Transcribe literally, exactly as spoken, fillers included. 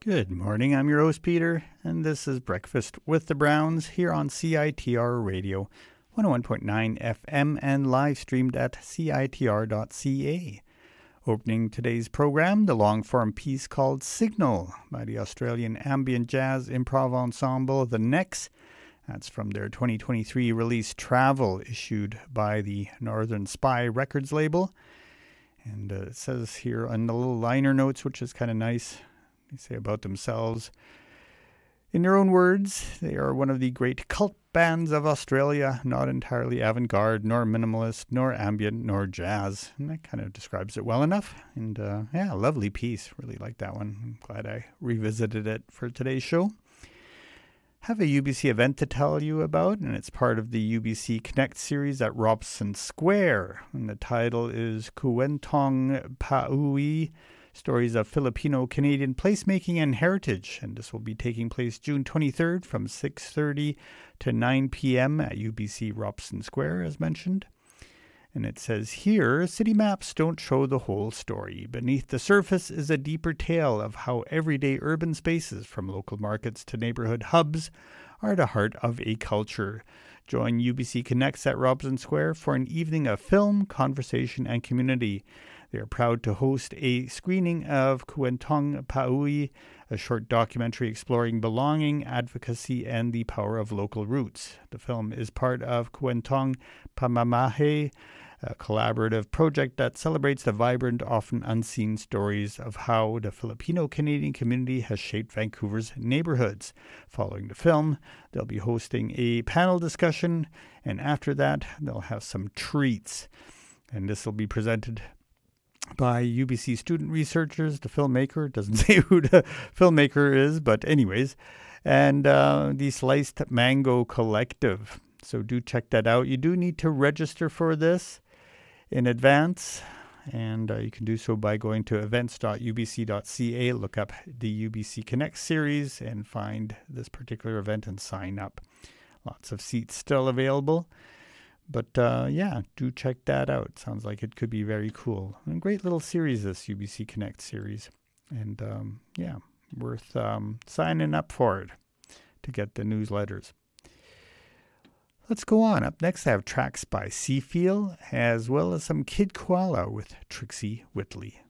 Good morning, I'm your host Peter, and this is Breakfast with the Browns here on C I T R Radio, one oh one point nine F M and live streamed at C I T R dot C A. Opening today's program, the long-form piece called Signal by the Australian ambient jazz improv ensemble The Necks. That's from their twenty twenty-three release Travel, issued by the Northern Spy Records label. And uh, it says here on the little liner notes, which is kind of nice, they say about themselves, in their own words, they are one of the great cult bands of Australia, not entirely avant-garde, nor minimalist, nor ambient, nor jazz. And that kind of describes it well enough. And uh, yeah, lovely piece. Really like that one. I'm glad I revisited it for today's show. Have a U B C event to tell you about, and it's part of the U B C Connect series at Robson Square. And the title is Kwentong Pauwi, Stories of Filipino-Canadian Placemaking and Heritage. And this will be taking place June twenty-third from six thirty to nine p.m. at U B C Robson Square, as mentioned. And it says here, city maps don't show the whole story. Beneath the surface is a deeper tale of how everyday urban spaces, from local markets to neighborhood hubs, are the heart of a culture. Join U B C Connects at Robson Square for an evening of film, conversation, and community. They are proud to host a screening of Kwentong Pauwi, a short documentary exploring belonging, advocacy, and the power of local roots. The film is part of Kwentong Pamamahe, a collaborative project that celebrates the vibrant, often unseen stories of how the Filipino-Canadian community has shaped Vancouver's neighborhoods. Following the film, they'll be hosting a panel discussion, and after that, they'll have some treats. And this will be presented by U B C student researchers, the filmmaker, doesn't say who the filmmaker is, but anyways, and uh, the Sliced Mango Collective. So do check that out. You do need to register for this in advance, and uh, you can do so by going to events dot U B C dot C A, look up the U B C Connect series, and find this particular event and sign up. Lots of seats still available. But uh, yeah, do check that out. Sounds like it could be very cool. And a great little series, this U B C Connect series. And um, yeah, worth um, signing up for it to get the newsletters. Let's go on. Up next, I have tracks by Seafeel, as well as some Kid Koala with Trixie Whitley.